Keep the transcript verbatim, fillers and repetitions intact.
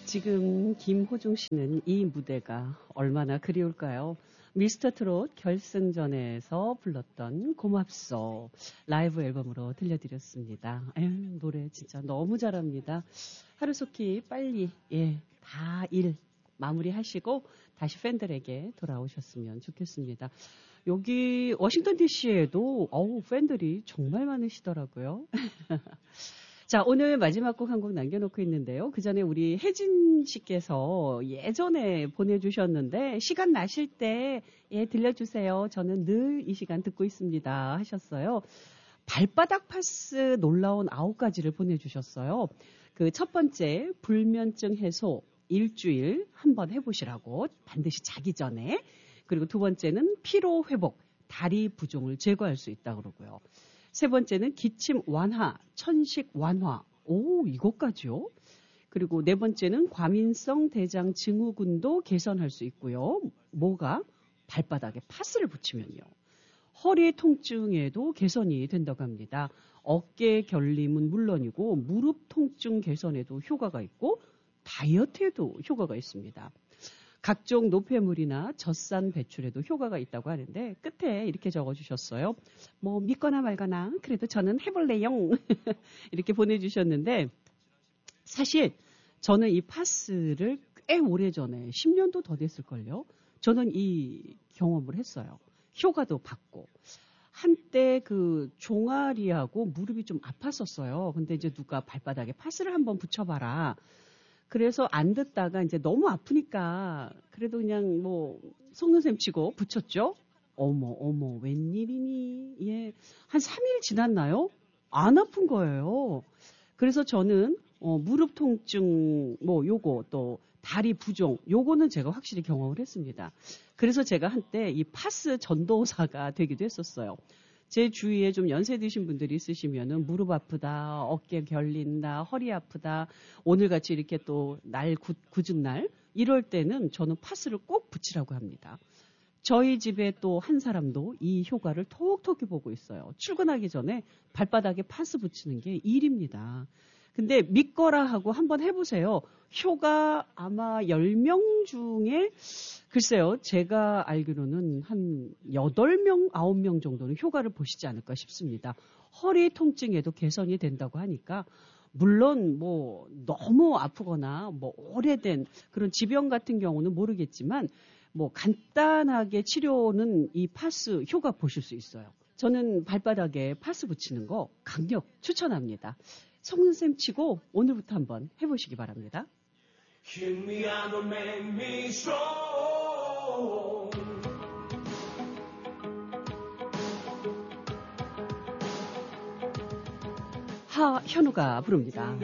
지금 김호중 씨는 이 무대가 얼마나 그리울까요? 미스터트롯 결승전에서 불렀던 고맙소 라이브 앨범으로 들려드렸습니다. 에휴, 노래 진짜 너무 잘합니다. 하루속히 빨리 예, 다 일 마무리하시고 다시 팬들에게 돌아오셨으면 좋겠습니다. 여기 워싱턴 디씨에도 어우, 팬들이 정말 많으시더라고요. 자, 오늘 마지막 곡 한 곡 남겨놓고 있는데요. 그 전에 우리 혜진 씨께서 예전에 보내주셨는데 시간 나실 때 예, 들려주세요. 저는 늘 이 시간 듣고 있습니다 하셨어요. 발바닥 파스 놀라운 아홉 가지를 보내주셨어요. 그 첫 번째 불면증 해소 일주일 한번 해보시라고 반드시 자기 전에. 그리고 두 번째는 피로 회복 다리 부종을 제거할 수 있다고 그러고요. 세 번째는 기침 완화, 천식 완화. 오, 이것까지요? 그리고 네 번째는 과민성 대장 증후군도 개선할 수 있고요. 뭐가? 발바닥에 파스를 붙이면요. 허리 통증에도 개선이 된다고 합니다. 어깨 결림은 물론이고 무릎 통증 개선에도 효과가 있고 다이어트에도 효과가 있습니다. 각종 노폐물이나 젖산 배출에도 효과가 있다고 하는데 끝에 이렇게 적어주셨어요. 뭐 믿거나 말거나 그래도 저는 해볼래요. 이렇게 보내주셨는데 사실 저는 이 파스를 꽤 오래전에 십 년도 더 됐을걸요. 저는 이 경험을 했어요. 효과도 받고. 한때 그 종아리하고 무릎이 좀 아팠었어요. 근데 이제 누가 발바닥에 파스를 한번 붙여봐라. 그래서 안 듣다가 이제 너무 아프니까 그래도 그냥 뭐 속는셈 치고 붙였죠. 어머 어머 웬일이니. 예, 한 삼 일 지났나요? 안 아픈 거예요. 그래서 저는 어, 무릎 통증 뭐 요거 또 다리 부종 요거는 제가 확실히 경험을 했습니다. 그래서 제가 한때 이 파스 전도사가 되기도 했었어요. 제 주위에 좀 연세 드신 분들이 있으시면은 무릎 아프다, 어깨 결린다, 허리 아프다, 오늘같이 이렇게 또 날 굳은 날 이럴 때는 저는 파스를 꼭 붙이라고 합니다. 저희 집에 또 한 사람도 이 효과를 톡톡히 보고 있어요. 출근하기 전에 발바닥에 파스 붙이는 게 일입니다. 근데 믿거라 하고 한번 해보세요. 효과 아마 열 명 중에 글쎄요. 제가 알기로는 한 여덟 명, 아홉 명 정도는 효과를 보시지 않을까 싶습니다. 허리 통증에도 개선이 된다고 하니까 물론 뭐 너무 아프거나 뭐 오래된 그런 지병 같은 경우는 모르겠지만 뭐 간단하게 치료는 이 파스 효과 보실 수 있어요. 저는 발바닥에 파스 붙이는 거 강력 추천합니다. 속는셈 치고 오늘부터 한번 해보시기 바랍니다. Hit me out and make me strong. 하현우가 부릅니다.